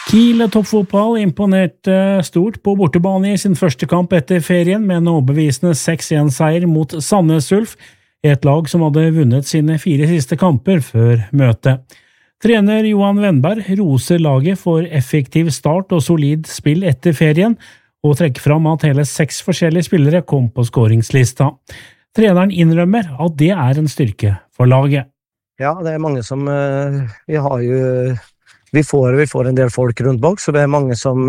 Kiel toppfotball imponerte stort på bortebane i sin første kamp etter ferien med en overbevisende 6-1-seier mot Sandnes Ulf, et lag som hadde vunnet sine 4 siste kamper før møtet. Trener Johan Wennberg roser laget for effektiv start og solid spill etter ferien, og trekker fram at hele 6 forskjellige spillere kom på skåringslista. Treneren innrømmer at det er en styrke for laget. Ja, det er mange som vi får en del folk rundt bak, så det er mange som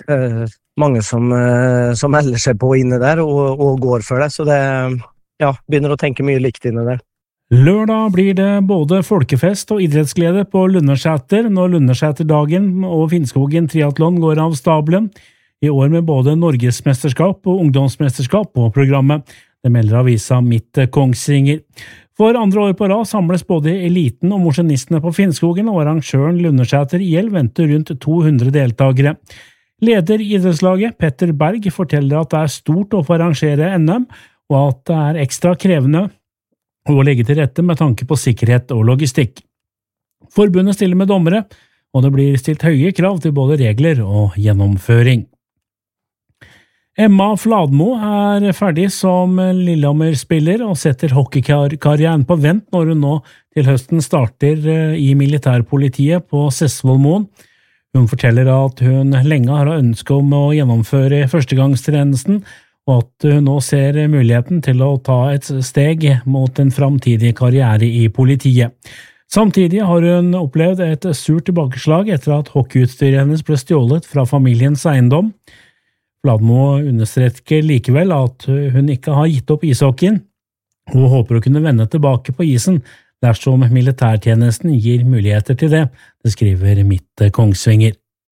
melder seg på inne der og går for det, så det begynner å tenke mye likt inne der. Lørdag blir det både folkefest og idrettsglede på Lundersæter når Lundersæterdagen og Finnskogen triathlon går av stabelen, i år med både Norgesmesterskap og ungdomsmesterskap på programmet. Det melder avisa Midt Kongsvinger. For andre år på rad samles både eliten og mosjonistene på Finnskogen, og arrangøren Lundersæter IL venter rundt 200 deltagere. Leder i idrettslaget, Petter Berg, forteller at det er stort å få arrangere NM, og at det er ekstra krevende å legge til rette med tanke på sikkerhet og logistikk. Forbundet stiller med dommere, og det blir stilt høye krav til både regler og gjennomføring. Emma Fladmo er ferdig som Lillehammer-spiller og setter hockeykarrieren på vent når hun nå til høsten starter i militærpolitiet på Sessvollmoen. Hun forteller at hun lenge har ønsket om å gjennomføre førstegangstjenesten, og at hun nå ser muligheten til å ta et steg mot en framtidig karriere i politiet. Samtidig har hun opplevd et surt tilbakeslag etter at hockeyutstyret hennes ble stjålet fra familiens eiendom. Fladmo understreker likevel at hun ikke har gitt opp ishockeyen, og håper å kunne vende tilbake på isen dersom militærtjenesten gir muligheter til det, det skriver Midt Kongsvinger.